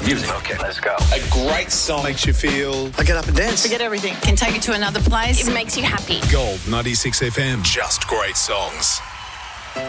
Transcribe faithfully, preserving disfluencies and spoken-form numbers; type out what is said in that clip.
Music. Okay, let's go. A great song. Makes you feel... I get up and dance. Forget everything. Can take you to another place. It makes you happy. Gold ninety-six F M. Just great songs.